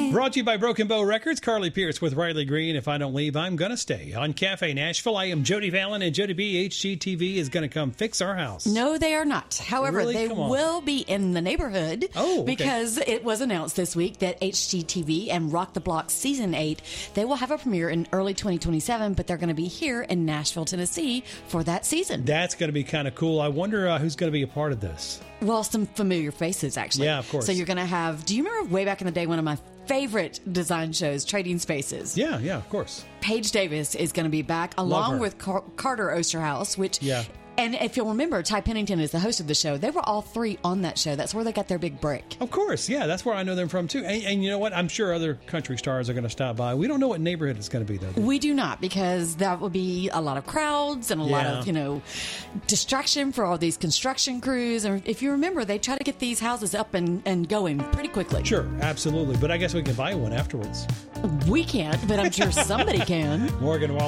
Brought to you by Broken Bow Records. Carly Pierce with Riley Green. If I don't leave, I'm going to stay. On Cafe Nashville, I am Jody Fallon, and Jody B. HGTV is going to come fix our house. No, they are not. However, Really? they Come on. will be in the neighborhood because it was announced this week that HGTV and Rock the Block Season 8, they will have a premiere in early 2027, but they're going to be here in Nashville, Tennessee for that season. That's going to be kind of cool. I wonder who's going to be a part of this. Well, some familiar faces, actually. Yeah, of course. So you're going to have, do you remember way back in the day, one of my favorite design shows, Trading Spaces? Yeah, of course. Paige Davis is going to be back along with Carter Osterhaus, which... Yeah. And if you'll remember, Ty Pennington is the host of the show. They were all three on that show. That's where they got their big break. Of course, yeah. That's where I know them from, too. And you know what? I'm sure other country stars are going to stop by. We don't know what neighborhood it's going to be, though. We do not, because that would be a lot of crowds and a lot of, distraction for all these construction crews. And if you remember, they try to get these houses up and going pretty quickly. Sure, absolutely. But I guess we can buy one afterwards. We can't, but I'm sure somebody can. Morgan Wallace.